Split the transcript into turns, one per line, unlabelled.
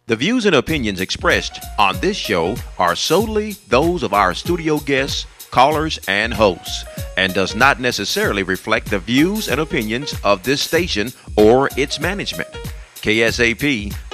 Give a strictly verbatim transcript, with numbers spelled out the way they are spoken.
The views and opinions expressed on this show are solely those of our studio guests, callers, and hosts, and does not necessarily reflect the views and opinions of this station or its management. K S A P